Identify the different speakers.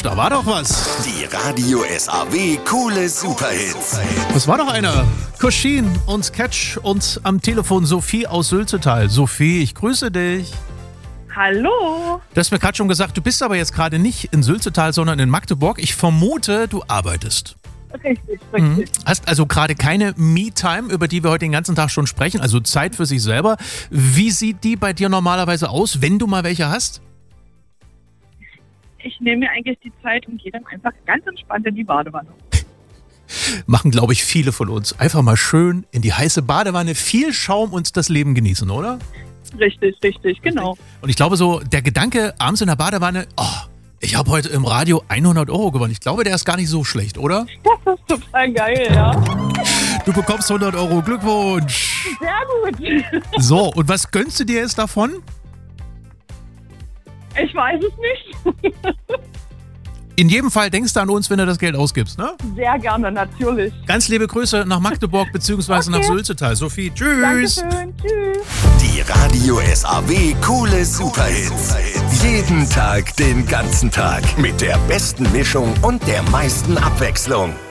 Speaker 1: da war doch was.
Speaker 2: Die Radio SAW coole Superhits.
Speaker 1: Das war doch einer. Koschin und Catch und am Telefon Sophie aus Sülzetal. Sophie, ich grüße dich.
Speaker 3: Hallo.
Speaker 1: Du hast mir gerade schon gesagt, du bist aber jetzt gerade nicht in Sülzetal, sondern in Magdeburg. Ich vermute, du arbeitest.
Speaker 3: Richtig.
Speaker 1: Hast also gerade keine Me-Time, über die wir heute den ganzen Tag schon sprechen, also Zeit für sich selber. Wie sieht die bei dir normalerweise aus, wenn du mal welche hast?
Speaker 3: Ich nehme mir eigentlich die Zeit und gehe dann einfach ganz entspannt in die Badewanne.
Speaker 1: Machen, glaube ich, viele von uns. Einfach mal schön in die heiße Badewanne, viel Schaum und das Leben genießen, oder?
Speaker 3: Richtig, genau.
Speaker 1: Und ich glaube so, der Gedanke abends in der Badewanne, ich habe heute im Radio 100 € gewonnen. Ich glaube, der ist gar nicht so schlecht, oder?
Speaker 3: Das ist total geil, ja.
Speaker 1: Du bekommst 100 €, Glückwunsch.
Speaker 3: Sehr gut.
Speaker 1: So, und was gönnst du dir jetzt davon?
Speaker 3: Ich weiß es nicht.
Speaker 1: In jedem Fall denkst du an uns, wenn du das Geld ausgibst, ne?
Speaker 3: Sehr gerne, natürlich.
Speaker 1: Ganz liebe Grüße nach Magdeburg bzw. nach Sülzetal. Sophie, tschüss.
Speaker 3: Dankeschön, tschüss.
Speaker 2: Die Radio SAW coole Superhits. Jeden Tag, den ganzen Tag. Mit der besten Mischung und der meisten Abwechslung.